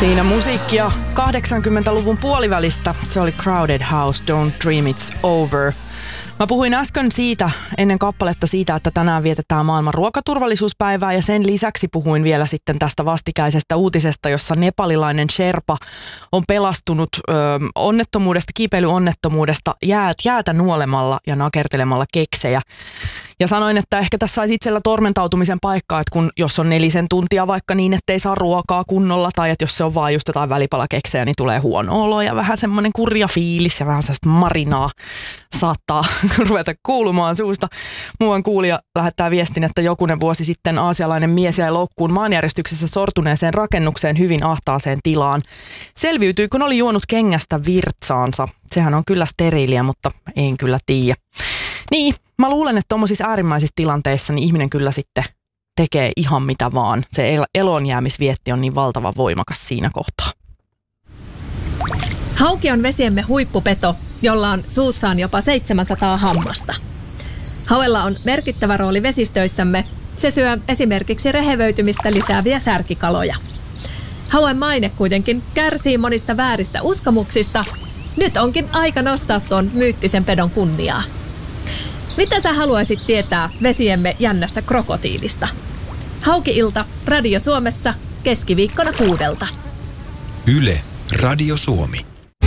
Siinä musiikkia 80-luvun puolivälistä. Se oli Crowded House, Don't Dream It's Over. Mä puhuin äsken siitä, ennen kappaletta siitä, että tänään vietetään maailman ruokaturvallisuuspäivää ja sen lisäksi puhuin vielä sitten tästä vastikäisestä uutisesta, jossa nepalilainen Sherpa on pelastunut kiipeilyonnettomuudesta jäätä nuolemalla ja nakertelemalla keksejä. Ja sanoin, että ehkä tässä olisi itsellä tormentautumisen paikkaa, että jos on 4 tuntia vaikka niin, ettei saa ruokaa kunnolla tai että jos se on vaan just jotain välipalakeksejä, niin tulee huono olo ja vähän semmoinen kurja fiilis ja vähän sellaista marinaa saattaa ruveta kuulumaan suusta. Muuan kuulija lähettää viestin, että jokunen vuosi sitten aasialainen mies jäi loukkuun maanjäristyksessä sortuneeseen rakennukseen hyvin ahtaaseen tilaan. Selviytyi, kun oli juonut kengästä virtsaansa. Sehän on kyllä steriiliä, mutta en kyllä tiedä. Niin, mä luulen, että tuommoisissa äärimmäisissä tilanteissa niin ihminen kyllä sitten tekee ihan mitä vaan. Se eloonjäämisvietti on niin valtavan voimakas siinä kohtaa. Hauki on vesiemme huippupeto, jolla on suussaan jopa 700 hammasta. Hauella on merkittävä rooli vesistöissämme. Se syö esimerkiksi rehevöitymistä lisääviä särkikaloja. Hauen maine kuitenkin kärsii monista vääristä uskomuksista. Nyt onkin aika nostaa tuon myyttisen pedon kunniaa. Mitä sä haluaisit tietää vesiemme jännästä krokotiilista? Hauki-ilta Radio Suomessa keskiviikkona 6. Yle Radio Suomi.